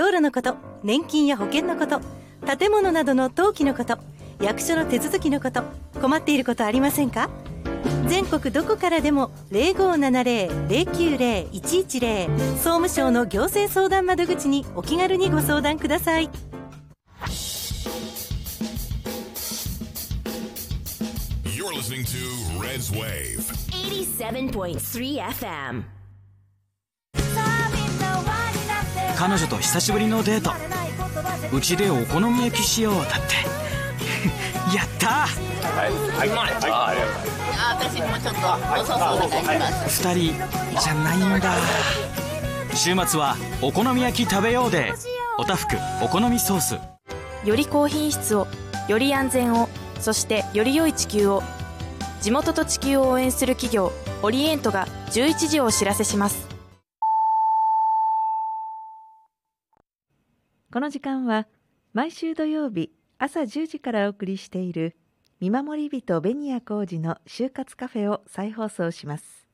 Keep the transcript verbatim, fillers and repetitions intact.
道路のこと、年金や保険のこと、建物などの登記のこと、役所の手続きのこと、困っていることありませんか？全国どこからでも ゼロごーななゼロ ゼロきゅうゼロ いちいちゼロ 総務省の行政相談窓口にお気軽にご相談ください。 You're listening to Red's Wave eighty-seven point three エフエム。 彼女と久しぶりのデート。うちでお好み焼きしようだってやったー。 はい、はい、はい、 私もちょっと遅そうな感じます。 二人じゃないんだ。週末はお好み焼き食べようでおたふくお好みソース。 より高品質を、より安全を、そしてより良い地球を。地元と地球を応援する企業オリエントがじゅういちじをお知らせします。 この時間は毎週土曜日朝じゅうじからお送りしている見守り人紅谷浩二の就活カフェを再放送します。